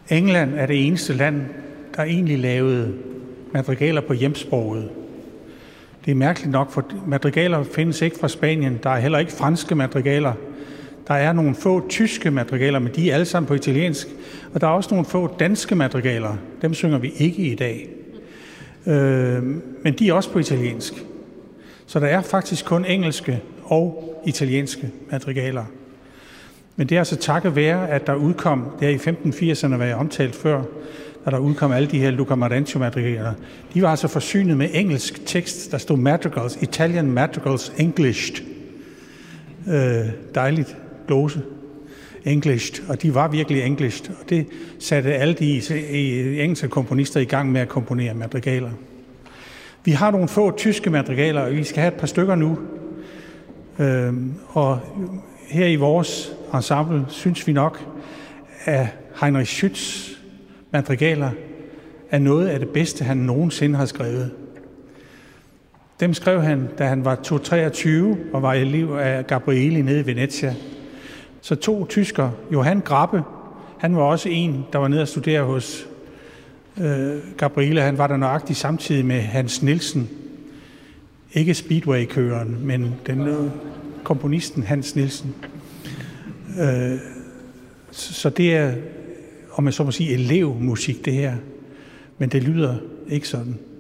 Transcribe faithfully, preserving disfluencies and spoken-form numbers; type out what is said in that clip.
England er det eneste land, der egentlig lavede madrigaler på hjemsproget. Det er mærkeligt nok, for madrigaler findes ikke fra Spanien. Der er heller ikke franske madrigaler. Der er nogle få tyske madrigaler, men de er alle sammen på italiensk. Og der er også nogle få danske madrigaler. Dem synger vi ikke i dag. Øh, men de er også på italiensk. Så der er faktisk kun engelske og italienske madrigaler. Men det er altså takket være, at der udkom, det er i femten firserne, hvad jeg omtalt før, da der udkom alle de her Luca Marentio-madrigaler. De var altså forsynet med engelsk tekst, der stod madrigals, Italian madrigals Englished. Øh, dejligt glose. Englished, og de var virkelig Englished. Og det satte alle de engelske komponister i gang med at komponere madrigaler. Vi har nogle få tyske madrigaler, og vi skal have et par stykker nu. Øh, og her i vores ensemble synes vi nok, at Heinrich Schütz madrigaler er noget af det bedste, han nogensinde har skrevet. Dem skrev han, da han var treogtyve og var elev af Gabrieli nede i Venezia. Så to tysker, Johann Grabbe, han var også en, der var nede og studere hos øh, Gabrieli. Han var der nøjagtigt samtidig med Hans Nielsen. Ikke Speedway-køreren, men den øh, komponisten Hans Nielsen. Øh, så det er, om jeg så må sige, elevmusik det her. Men det lyder ikke sådan.